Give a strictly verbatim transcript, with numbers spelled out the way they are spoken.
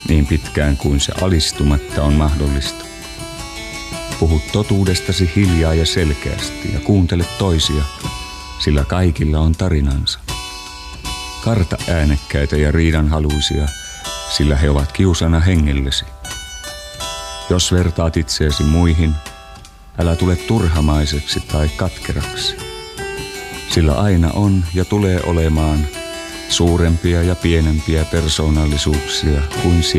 niin pitkään kuin se alistumatta on mahdollista. Puhu totuudestasi hiljaa ja selkeästi ja kuuntele toisia, sillä kaikilla on tarinansa. Karta äänekkäitä ja riidanhaluisia, sillä he ovat kiusana hengellesi. Jos vertaat itseesi muihin, älä tule turhamaiseksi tai katkeraksi, sillä aina on ja tulee olemaan suurempia ja pienempiä persoonallisuuksia kuin sinä.